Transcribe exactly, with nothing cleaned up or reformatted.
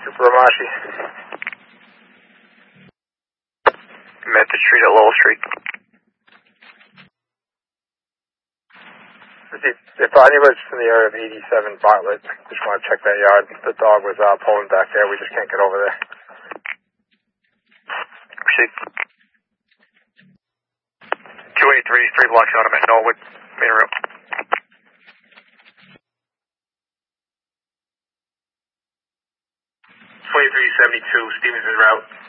Trooper Amashi. Memphis Street at Lowell Street. If, if anybody's from the area of eighty-seven Bartlett, just want to check that yard. The dog was uh, pulling back there. We just can't get over there. Proceed. two eighty-three, three blocks out of it, Norwood, main route. twenty-three seventy-two, Stevenson route.